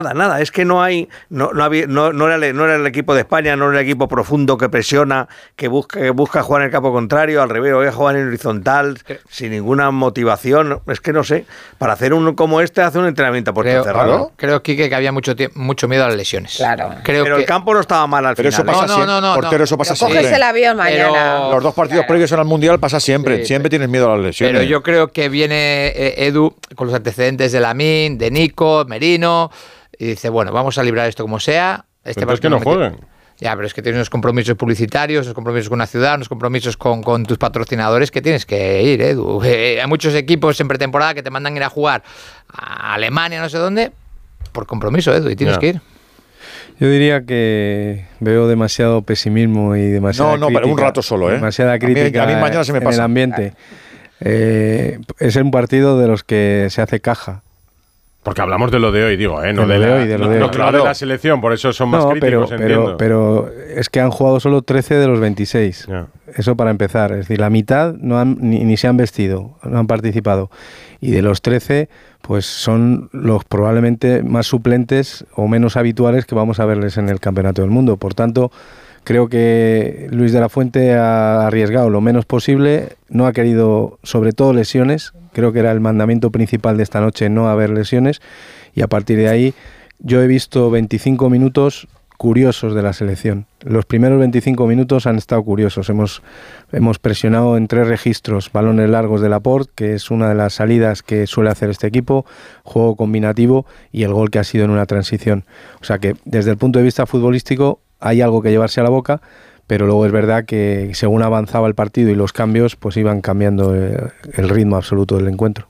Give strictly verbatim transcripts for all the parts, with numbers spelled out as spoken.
Nada, nada, es que no hay, no, no, había, no, no, era el, no era el equipo de España, no era el equipo profundo que presiona, que busca, que busca jugar en el campo contrario, al revés, voy a jugar en horizontal, ¿Qué? sin ninguna motivación, es que no sé, para hacer uno como este hace un entrenamiento por creo, cerrado. Claro. Creo, Quique, que había mucho mucho miedo a las lesiones. Claro. Creo pero que... el campo no estaba mal al pero final. Pero eso pasa no, siempre, no, no, portero, no. eso pasa no siempre. Coges el avión mañana. Pero... Los dos partidos claro. previos al Mundial pasa siempre, sí, siempre pero... tienes miedo a las lesiones. Pero yo creo que viene eh, Edu con los antecedentes de Lamine, de Nico, Merino... Y dice, bueno, vamos a librar esto como sea. Este Entonces que no jueguen. Ya, pero es que tienes unos compromisos publicitarios, unos compromisos con una ciudad, unos compromisos con, con tus patrocinadores que tienes que ir, Edu. Eh, hay muchos equipos en pretemporada que te mandan ir a jugar a Alemania, no sé dónde, por compromiso, Edu, y tienes ya. que ir. Yo diría que veo demasiado pesimismo y demasiada No, no, crítica, pero un rato solo, ¿eh? Demasiada crítica a mí, a mí mañana se me en pasa. el ambiente. Eh, es un partido de los que se hace caja. Porque hablamos de lo de hoy, digo, ¿eh? No de, de, de la, hoy, de lo no, de no, hoy. claro. de la selección, por eso son más no, críticos, pero, entiendo. Pero, pero es que han jugado solo trece de los veintiséis. Yeah. Eso para empezar. Es decir, la mitad no han, ni, ni se han vestido, no han participado. Y de los trece, pues son los probablemente más suplentes o menos habituales que vamos a verles en el Campeonato del Mundo. Por tanto, creo que Luis de la Fuente ha arriesgado lo menos posible, no ha querido, sobre todo, lesiones. Creo que era el mandamiento principal de esta noche, no haber lesiones, y a partir de ahí yo he visto veinticinco minutos curiosos de la selección. Los primeros veinticinco minutos han estado curiosos. Hemos, hemos presionado en tres registros, balones largos de Laporte, que es una de las salidas que suele hacer este equipo, juego combinativo y el gol que ha sido en una transición. O sea que desde el punto de vista futbolístico hay algo que llevarse a la boca, pero luego es verdad que según avanzaba el partido y los cambios, pues iban cambiando el ritmo absoluto del encuentro.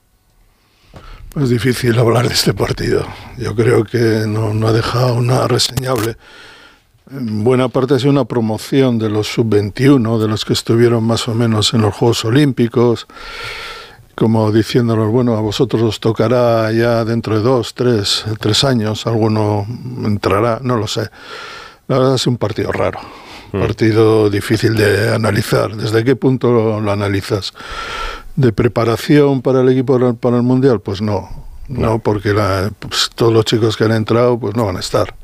Es difícil hablar de este partido. Yo creo que no, no ha dejado nada reseñable. En buena parte ha sido una promoción de los sub veintiuno, de los que estuvieron más o menos en los Juegos Olímpicos, como diciéndonos, bueno, a vosotros os tocará ya dentro de dos, tres, tres años, alguno entrará, no lo sé. La verdad es un partido raro. Partido difícil de analizar. ¿Desde qué punto lo, lo analizas? ¿De preparación para el equipo para el Mundial? Pues no, no, no porque la, pues, todos los chicos que han entrado pues no van a estar.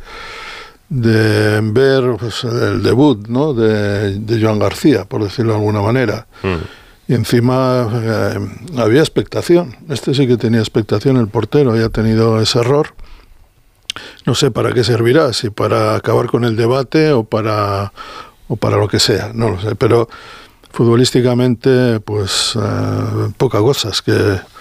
De ver pues, el debut, ¿no? de, de Joan García, por decirlo de alguna manera. Mm. Y encima eh, había expectación. Este sí que tenía expectación, el portero había tenido ese error. No sé para qué servirá, si para acabar con el debate o para o para lo que sea, no lo sé, pero futbolísticamente pues eh, poca cosa, es que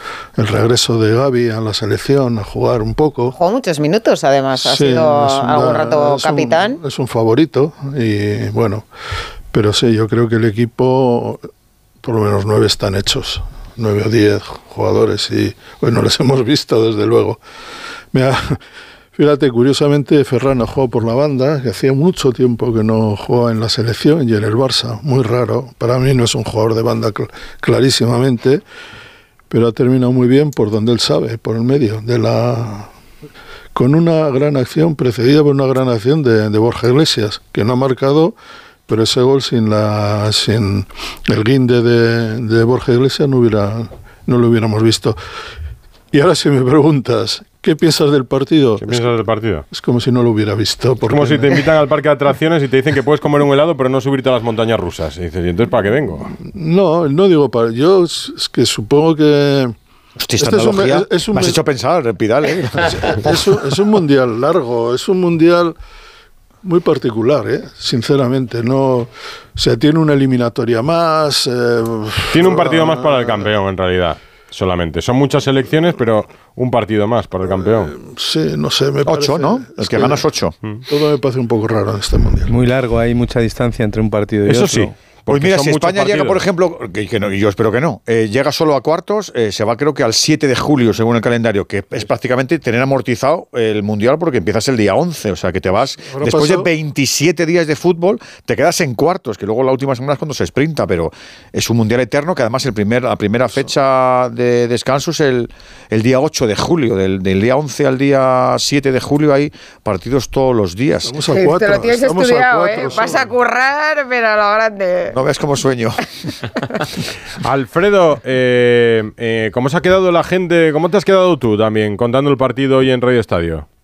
el regreso de Gavi a la selección a jugar un poco. Jugó muchos minutos además, ha sí, sido una, algún rato es capitán. Un, es un favorito y bueno, pero sí, yo creo que el equipo, por lo menos nueve están hechos, nueve o diez jugadores y bueno, les hemos visto desde luego. Mira, fíjate, curiosamente Ferran ha jugado por la banda, que hacía mucho tiempo que no jugaba en la selección y en el Barça, muy raro. Para mí no es un jugador de banda cl- clarísimamente, pero ha terminado muy bien por donde él sabe, por el medio, de la con una gran acción, precedida por una gran acción de, de Borja Iglesias, que no ha marcado, pero ese gol sin la sin el guinde de, de Borja Iglesias no hubiera no lo hubiéramos visto. Y ahora si me preguntas, ¿qué piensas del partido? ¿Qué piensas del partido? Es como si no lo hubiera visto. Es como si te invitan al parque de atracciones y te dicen que puedes comer un helado pero no subirte a las montañas rusas. Y dices, ¿y entonces para qué vengo? No, no digo para... Yo es, es que supongo que... Hostia, esta este analogía es un, es un, me has hecho pensar, Pidal, ¿eh? es, un, es un mundial largo, es un mundial muy particular, ¿eh? Sinceramente. No, o sea, tiene una eliminatoria más... Eh, tiene un partido más para el campeón, en realidad. Solamente. Son muchas selecciones, pero un partido más para el campeón. Eh, sí, no sé, me parece... Ocho, ¿no? El que, que ganas ocho. Todo me parece un poco raro en este mundial. Muy largo, hay mucha distancia entre un partido y Eso otro. Sí. Pues mira, si España llega, por ejemplo, que, que no, y yo espero que no, eh, llega solo a cuartos, eh, se va creo que al siete de julio, según el calendario, que es prácticamente tener amortizado el Mundial porque empiezas el día once, o sea que te vas, ahora después pasó, de veintisiete días de fútbol, te quedas en cuartos, que luego la última semana es cuando se sprinta, pero es un Mundial eterno que además el primer, la primera fecha de descanso es el, el día ocho de julio, del, del día once al día siete de julio hay partidos todos los días. Estamos a cuatro, te lo tienes estudiado, cuatro, ¿eh? Vas a currar, pero a lo grande. No ves como sueño. Alfredo, eh, eh, ¿cómo se ha quedado la gente? ¿Cómo te has quedado tú también contando el partido hoy en Radio Estadio?